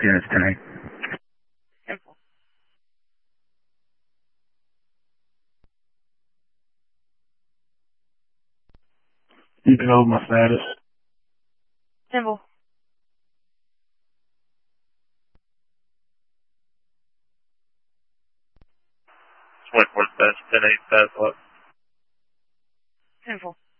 units tonight. Simple. You can hold my status. Simple. Wait for status 10-8, status what? Simple.